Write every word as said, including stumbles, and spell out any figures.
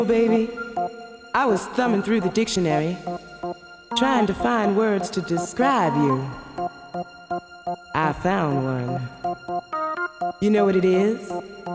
Baby, I was thumbing through the dictionary, trying to find words to describe you. I found one. You know what it is?